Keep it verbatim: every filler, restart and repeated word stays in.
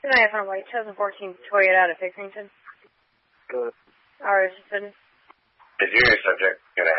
Tonight from White, twenty fourteen Toyota out of Pickerington. Good. Or is it? Is your subject going to